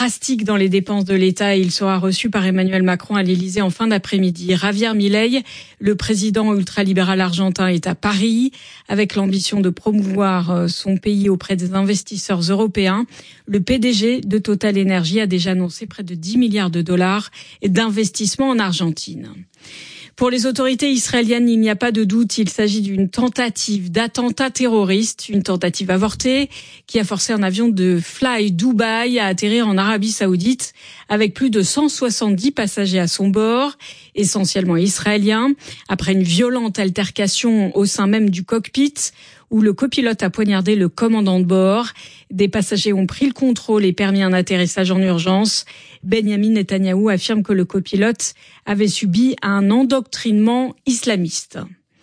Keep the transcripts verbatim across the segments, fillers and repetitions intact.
drastique dans les dépenses de l'État et il sera reçu par Emmanuel Macron à l'Élysée en fin d'après-midi. Javier Milei, le président ultralibéral argentin, est à Paris avec l'ambition de promouvoir son pays auprès des investisseurs européens. Le P D G de Total Energy a déjà annoncé près de dix milliards de dollars d'investissement en Argentine. Pour les autorités israéliennes, il n'y a pas de doute, il s'agit d'une tentative d'attentat terroriste, une tentative avortée qui a forcé un avion de Fly Dubai à atterrir en Arabie Saoudite avec plus de cent soixante-dix passagers à son bord, essentiellement israéliens, après une violente altercation au sein même du cockpit où le copilote a poignardé le commandant de bord. Des passagers ont pris le contrôle et permis un atterrissage en urgence. Benyamin Netanyahou affirme que le copilote avait subi un endoctrinement islamiste.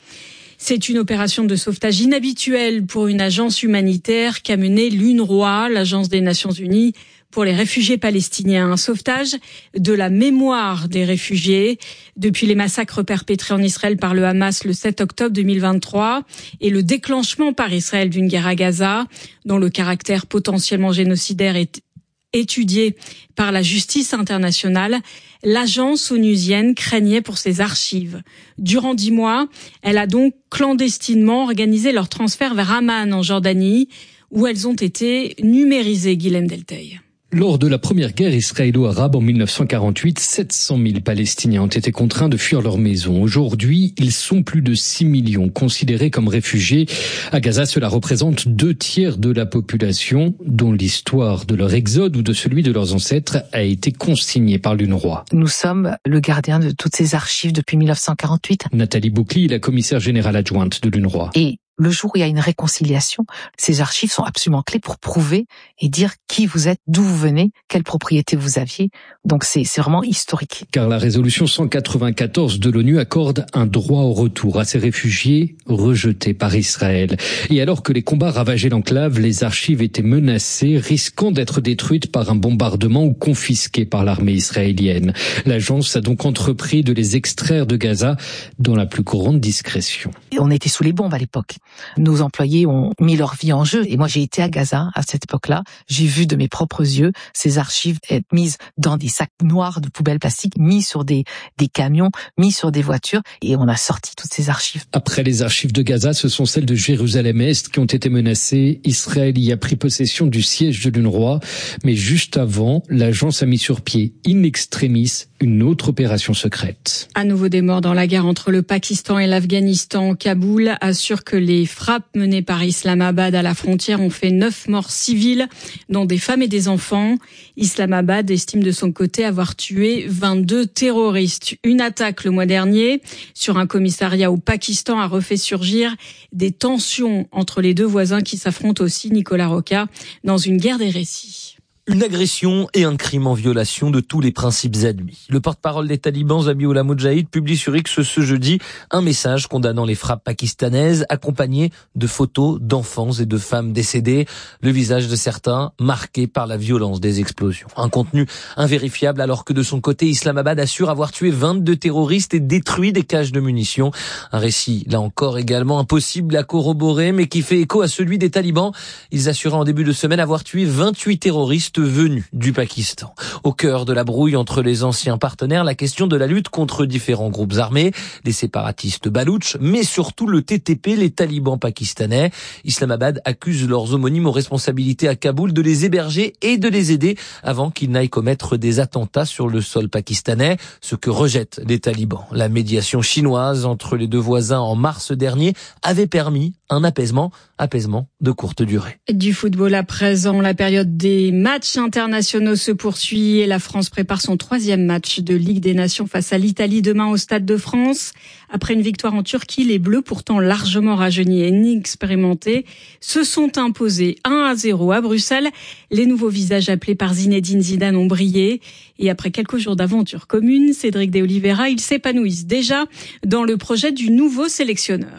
C'est une opération de sauvetage inhabituelle pour une agence humanitaire qu'a menée l'UNRWA, l'agence des Nations Unies pour les réfugiés palestiniens. Un sauvetage de la mémoire des réfugiés depuis les massacres perpétrés en Israël par le Hamas le sept octobre deux mille vingt-trois et le déclenchement par Israël d'une guerre à Gaza, dont le caractère potentiellement génocidaire est étudié par la justice internationale. L'agence onusienne craignait pour ses archives. Durant dix mois, elle a donc clandestinement organisé leur transfert vers Amman en Jordanie, où elles ont été numérisées, Guilhem Delteil. Lors de la première guerre israélo-arabe en mille neuf cent quarante-huit, sept cent mille Palestiniens ont été contraints de fuir leur maison. Aujourd'hui, ils sont plus de six millions considérés comme réfugiés. À Gaza, cela représente deux tiers de la population, dont l'histoire de leur exode ou de celui de leurs ancêtres a été consignée par l'UNRWA. Nous sommes le gardien de toutes ces archives depuis mille neuf cent quarante-huit. Nathalie Boukli est la commissaire générale adjointe de l'UNRWA. Et le jour où il y a une réconciliation, ces archives sont absolument clés pour prouver et dire qui vous êtes, d'où vous venez, quelle propriété vous aviez. Donc c'est, c'est vraiment historique. Car la résolution cent quatre-vingt-quatorze de l'ONU accorde un droit au retour à ces réfugiés rejetés par Israël. Et alors que les combats ravageaient l'enclave, les archives étaient menacées, risquant d'être détruites par un bombardement ou confisquées par l'armée israélienne. L'agence a donc entrepris de les extraire de Gaza dans la plus grande discrétion. Et on était sous les bombes à l'époque. Nos employés ont mis leur vie en jeu. Et moi, j'ai été à Gaza à cette époque-là. J'ai vu de mes propres yeux ces archives être mises dans des sacs noirs de poubelles plastiques, mis sur des, des camions, mis sur des voitures. Et on a sorti toutes ces archives. Après les archives de Gaza, ce sont celles de Jérusalem-Est qui ont été menacées. Israël y a pris possession du siège de l'UNRWA. Mais juste avant, l'agence a mis sur pied, in extremis, une autre opération secrète. À nouveau des morts dans la guerre entre le Pakistan et l'Afghanistan. Kaboul assure que les frappes menées par Islamabad à la frontière ont fait neuf morts civiles, dont des femmes et des enfants. Islamabad estime de son côté avoir tué vingt-deux terroristes. Une attaque le mois dernier sur un commissariat au Pakistan a refait surgir des tensions entre les deux voisins qui s'affrontent aussi, Nicolas Roca, dans une guerre des récits. Une agression et un crime en violation de tous les principes admis. Le porte-parole des talibans, Zabiullah Mujahid, publie sur X ce jeudi un message condamnant les frappes pakistanaises, accompagné de photos d'enfants et de femmes décédées, le visage de certains marqué par la violence des explosions. Un contenu invérifiable alors que de son côté, Islamabad assure avoir tué vingt-deux terroristes et détruit des caches de munitions. Un récit, là encore également impossible à corroborer, mais qui fait écho à celui des talibans. Ils assuraient en début de semaine avoir tué vingt-huit terroristes venus du Pakistan. Au cœur de la brouille entre les anciens partenaires, la question de la lutte contre différents groupes armés, les séparatistes baloutches, mais surtout le T T P, les talibans pakistanais. Islamabad accuse leurs homonymes aux responsabilités à Kaboul de les héberger et de les aider avant qu'ils n'aillent commettre des attentats sur le sol pakistanais, ce que rejettent les talibans. La médiation chinoise entre les deux voisins en mars dernier avait permis un apaisement, apaisement de courte durée. Du football à présent, la période des matchs internationaux se poursuit et la France prépare son troisième match de Ligue des Nations face à l'Italie demain au Stade de France. Après une victoire en Turquie, les Bleus, pourtant largement rajeunis et inexpérimentés, se sont imposés un à zéro à Bruxelles. Les nouveaux visages appelés par Zinedine Zidane ont brillé. Et après quelques jours d'aventure commune, Cédric de Oliveira, ils s'épanouissent déjà dans le projet du nouveau sélectionneur.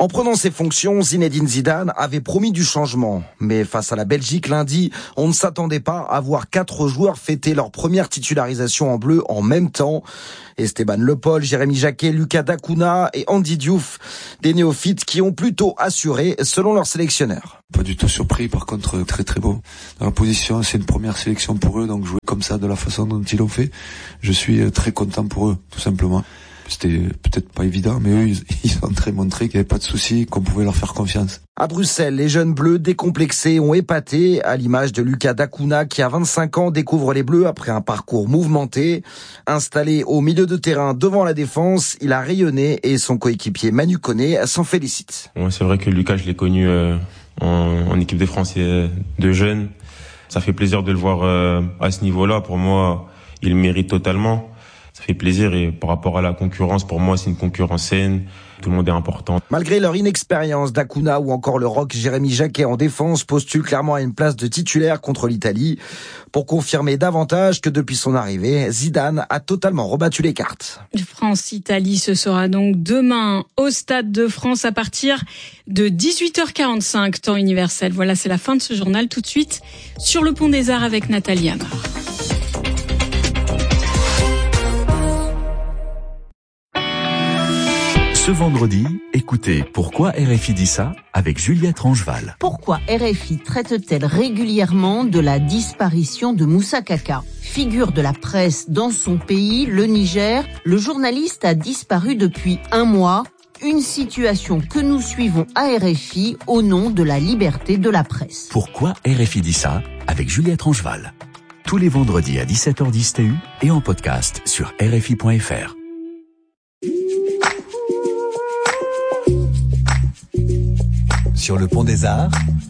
En prenant ses fonctions, Zinedine Zidane avait promis du changement. Mais face à la Belgique lundi, on ne s'attendait pas à voir quatre joueurs fêter leur première titularisation en bleu en même temps. Esteban Le Paul, Jérémy Jacquet, Lucas Dacuna et Andy Diouf, des néophytes qui ont plutôt assuré selon leur sélectionneur. Pas du tout surpris, par contre très très beau. Dans la position, c'est une première sélection pour eux, donc jouer comme ça de la façon dont ils l'ont fait, je suis très content pour eux, tout simplement. C'était peut-être pas évident, mais eux, ils ont très montré qu'il n'y avait pas de souci, qu'on pouvait leur faire confiance. À Bruxelles, les jeunes bleus décomplexés ont épaté, à l'image de Lucas Dacuna qui à vingt-cinq ans découvre les bleus après un parcours mouvementé. Installé au milieu de terrain devant la défense, il a rayonné et son coéquipier Manu Koné s'en félicite. Ouais, c'est vrai que Lucas, je l'ai connu euh, en, en équipe de France euh, de jeunes. Ça fait plaisir de le voir euh, à ce niveau-là. Pour moi, il le mérite totalement. Ça fait plaisir et par rapport à la concurrence, pour moi, c'est une concurrence saine. Tout le monde est important. Malgré leur inexpérience, Dacuna ou encore le rock Jérémy Jacquet en défense postulent clairement à une place de titulaire contre l'Italie pour confirmer davantage que depuis son arrivée, Zidane a totalement rebattu les cartes. France-Italie, ce sera donc demain au Stade de France à partir de dix-huit heures quarante-cinq, temps universel. Voilà, c'est la fin de ce journal. Tout de suite, sur le Pont des Arts avec Nathalie Hammer. Ce vendredi, écoutez Pourquoi R F I dit ça avec Juliette Rangeval. Pourquoi R F I traite-t-elle régulièrement de la disparition de Moussa Kaka ? Figure de la presse dans son pays, le Niger, le journaliste a disparu depuis un mois. Une situation que nous suivons à R F I au nom de la liberté de la presse. Pourquoi R F I dit ça avec Juliette Rangeval. Tous les vendredis à dix-sept heures dix T U et en podcast sur R F I point F R. Sur le Pont des Arts,